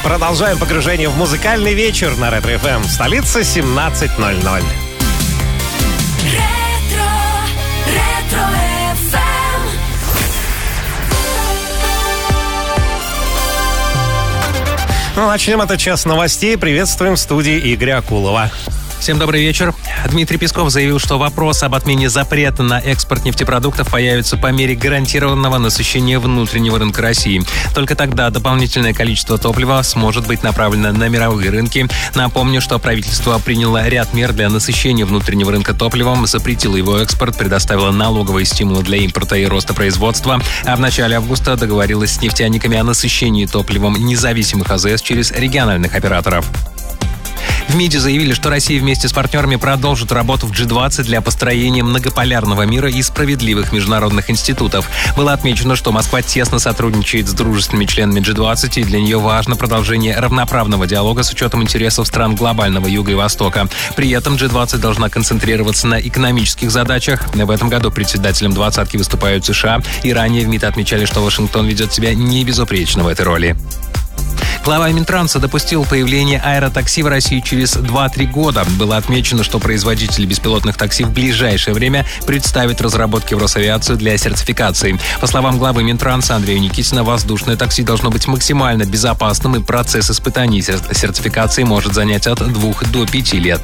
Продолжаем погружение в музыкальный вечер на Ретро-ФМ. Столица 17:00. Ну, начнем этот час новостей. Приветствуем в студии Игоря Акулова. Всем добрый вечер. Дмитрий Песков заявил, что вопрос об отмене запрета на экспорт нефтепродуктов появится по мере гарантированного насыщения внутреннего рынка России. Только тогда дополнительное количество топлива сможет быть направлено на мировые рынки. Напомню, что правительство приняло ряд мер для насыщения внутреннего рынка топливом, запретило его экспорт, предоставило налоговые стимулы для импорта и роста производства, а в начале августа договорилось с нефтяниками о насыщении топливом независимых АЗС через региональных операторов. В МИДе заявили, что Россия вместе с партнерами продолжит работу в G20 для построения многополярного мира и справедливых международных институтов. Было отмечено, что Москва тесно сотрудничает с дружественными членами G20, и для нее важно продолжение равноправного диалога с учетом интересов стран глобального Юга и Востока. При этом G20 должна концентрироваться на экономических задачах. В этом году председателем двадцатки выступают США, и ранее в МИД отмечали, что Вашингтон ведет себя не безупречно в этой роли. Глава Минтранса допустил появление аэротакси в России через 2-3 года. Было отмечено, что производители беспилотных такси в ближайшее время представят разработки в Росавиацию для сертификации. По словам главы Минтранса Андрея Никитина, воздушное такси должно быть максимально безопасным, и процесс испытаний сертификации может занять от 2 до 5 лет.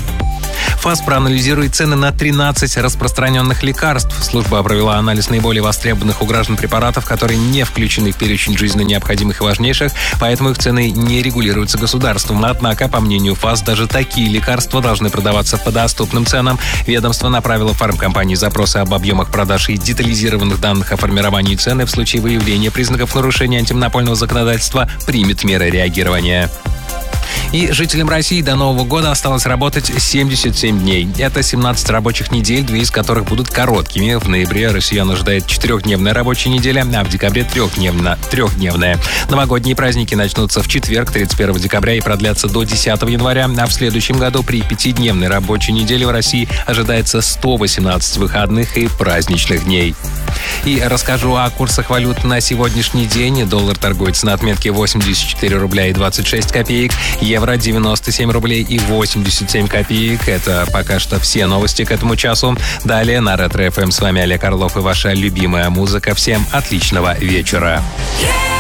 ФАС проанализирует цены на 13 распространенных лекарств. Служба провела анализ наиболее востребованных у граждан препаратов, которые не включены в перечень жизненно необходимых и важнейших, поэтому их цены не регулируются государством. Однако, по мнению ФАС, даже такие лекарства должны продаваться по доступным ценам. Ведомство направило фармкомпании запросы об объемах продаж и детализированных данных о формировании цены. В случае выявления признаков нарушения антимонопольного законодательства примет меры реагирования. И жителям России до Нового года осталось работать 77 дней. Это 17 рабочих недель, 2 из которых будут короткими. В ноябре россиян ожидает 4-дневная рабочая неделя, а в декабре 3-дневная. Новогодние праздники начнутся в четверг, 31 декабря, и продлятся до 10 января. А в следующем году при 5-дневной рабочей неделе в России ожидается 118 выходных и праздничных дней. И расскажу о курсах валют на сегодняшний день. Доллар торгуется на отметке 84 рубля и 26 копеек. Евро 97 рублей и 87 копеек. Это пока что все новости к этому часу. Далее на Ретро-ФМ с вами Олег Орлов и ваша любимая музыка. Всем отличного вечера.